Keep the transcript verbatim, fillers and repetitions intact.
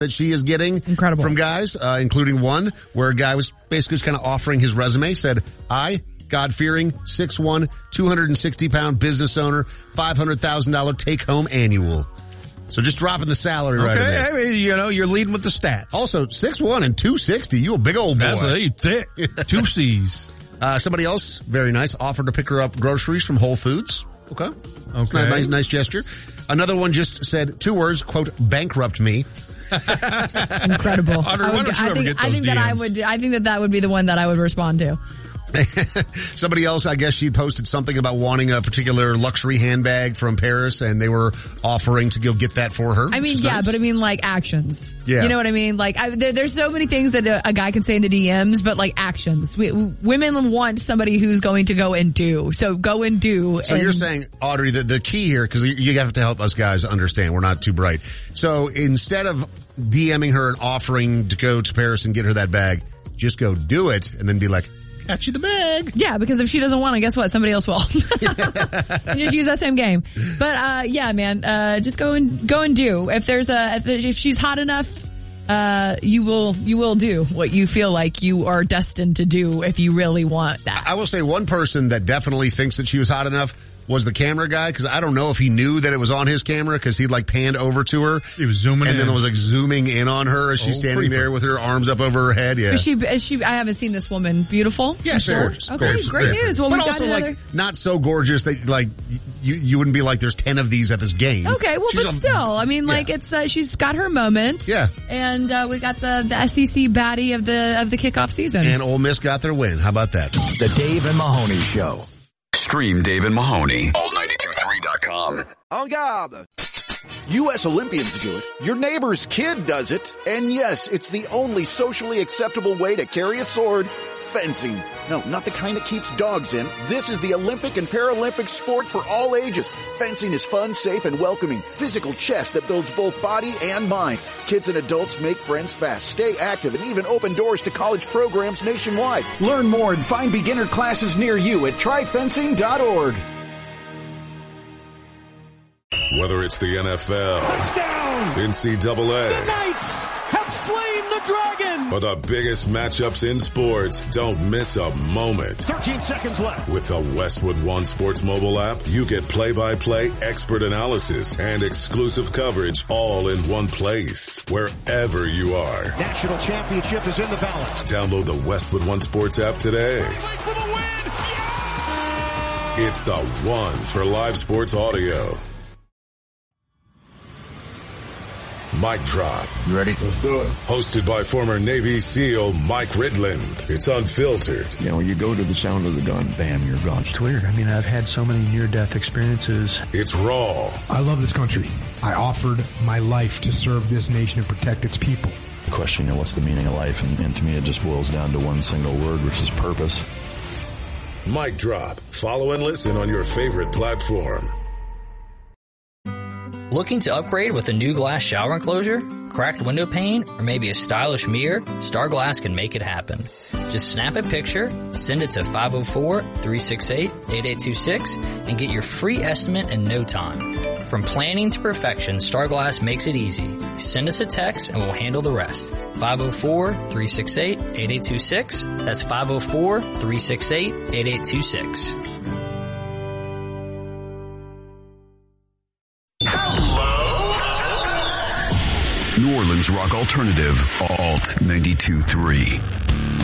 that she is getting Incredible. from guys, uh, including one where a guy was basically just kind of offering his resume, said, I, God-fearing, six one, two hundred sixty pound business owner, five hundred thousand dollars take-home annual. So just dropping the salary right in Okay, there. I mean, you know, you're leading with the stats. Also, six one and two sixty, you a big old boy. That's a you thick. Two C's. Uh, somebody else, very nice, offered to pick her up groceries from Whole Foods. Okay. Okay. Nice, nice gesture. Another one just said two words, quote, bankrupt me. Incredible. Audrey, I, why would, don't you I ever think, get I those think that I D Ms? would. I think that that would be the one that I would respond to. Somebody else, I guess she posted something about wanting a particular luxury handbag from Paris, and they were offering to go get that for her. I mean, yeah, nice. But I mean, like, actions. Yeah. You know what I mean? Like, I, there, there's so many things that a, a guy can say in the D Ms, but, like, actions. We, women want somebody who's going to go and do. So go and do. So and you're saying, Audrey, that the key here, because you, you have to help us guys understand, we're not too bright. So instead of DMing her and offering to go to Paris and get her that bag, just go do it and then be like, got you the bag. Yeah, because if she doesn't want it, guess what? Somebody else will. Just use that same game. But uh yeah, man, uh just go and go and do. If there's a if, if she's hot enough, uh you will you will do what you feel like you are destined to do if you really want that. I will say one person that definitely thinks that she was hot enough was the camera guy, because I don't know if he knew that it was on his camera, because he'd like panned over to her. He was zooming and in. then it was like zooming in on her as she's Oh, standing creeper. there with her arms up over her head. Yeah. Is she, is she, I haven't seen this woman. Beautiful? Yeah, she's gorgeous. Okay, gorgeous. great Yeah. news. Well, but we got also another. like not so gorgeous that like you you wouldn't be like there's ten of these at this game. Okay, well, She's but a- still, I mean, like yeah. it's uh, she's got her moment. Yeah. And uh, we got the the S E C baddie of the of the kickoff season. And Ole Miss got their win. How about that? The Dave and Mahoney Show. Stream Dave and Mahoney. all ninety-two three dot com. En garde. U S Olympians do it. Your neighbor's kid does it. And yes, it's the only socially acceptable way to carry a sword. Fencing. No, not the kind that keeps dogs in. This is the Olympic and Paralympic sport for all ages. Fencing is fun, safe, and welcoming. Physical chess that builds both body and mind. Kids and adults make friends fast, stay active, and even open doors to college programs nationwide. Learn more and find beginner classes near you at try fencing dot org. Whether it's the N F L, touchdown, N C double A, the Knights have slain the dragon, or the biggest matchups in sports, don't miss a moment. thirteen seconds left. With the Westwood One Sports mobile app, you get play-by-play expert analysis and exclusive coverage all in one place, wherever you are. National championship is in the balance. Download the Westwood One Sports app today. For the win. Yeah! It's the one for live sports audio. Mic Drop. You ready? Let's do it. Hosted by former Navy SEAL Mike Ridland. It's unfiltered. You know, you go to the sound of the gun, bam, you're gone. It's weird. I mean, I've had so many near-death experiences. It's raw. I love this country. I offered my life to serve this nation and protect its people. The question, you know, what's the meaning of life? And, and to me, it just boils down to one single word, which is purpose. Mic Drop. Follow and listen on your favorite platform. Looking to upgrade with a new glass shower enclosure, cracked window pane, or maybe a stylish mirror? Star Glass can make it happen. Just snap a picture, send it to five oh four, three six eight, eight eight two six, and get your free estimate in no time. From planning to perfection, Star Glass makes it easy. Send us a text and we'll handle the rest. five oh four, three six eight, eight eight two six. That's five oh four, three six eight, eight eight two six. New Orleans Rock Alternative, Alt ninety-two three.